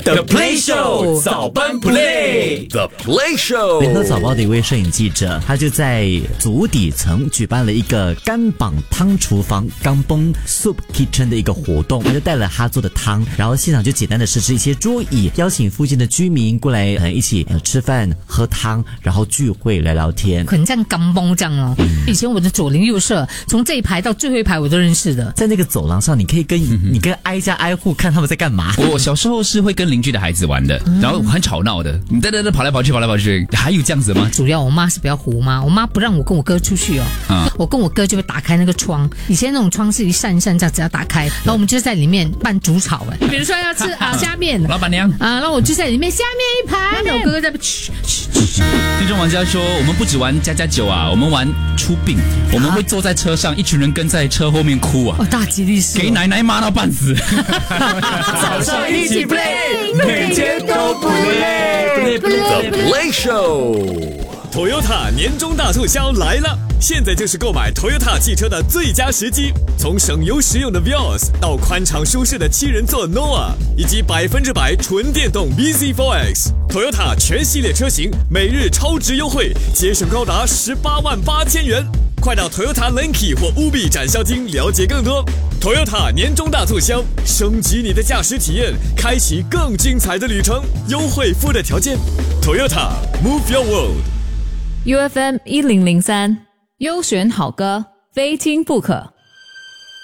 The Play Show 早班 Play The Play Show 联合早报的一位摄影记者，他就在足底层举办了一个干榜汤厨房 Kampung Soup Kitchen 的一个活动，他就带了他做的汤，然后现场就简单的设置一些桌椅，邀请附近的居民过来一起吃饭喝汤，然后聚会聊聊天， 很像干崩这样哦。以前我的左邻右舍，从这一排到最后一排我都认识的。 在那个走廊上，你可以你跟挨家挨户看他们在干嘛。 我小时候是会跟邻居的孩子玩的，然后很吵闹的，跑来跑去，还有这样子吗？ 主要我妈是比较胡妈，我妈不让我跟我哥出去哦。我跟我哥就会打开那个窗，以前那种窗是一扇一扇这样子要打开，然后我们就在里面拌煮炒哎。比如说要吃虾面， 老板娘然后我就在里面下面一盘，然后我哥哥在听众玩家说，我们不只玩加酒啊，我们玩出殡，我们会坐在车上，一群人跟在车后面哭啊， 大吉利是给奶奶骂到半死。 早上一起 play， 每天都不累。The Play Show。Toyota 年终大促销来了！现在就是购买 Toyota 汽车的最佳时机。从省油实用的 Vios 到宽敞舒适的7人座 Noah， 以及100%纯电动 bZ4X，Toyota 全系列车型每日超值优惠，节省高达188000元。快到 Toyota Lenki 或 Ubi 展销厅了解更多。Toyota 年终大促销，升级你的驾驶体验，开启更精彩的旅程。优惠附带条件。Toyota Move Your World。 UFM 1003，优选好歌，非听不可。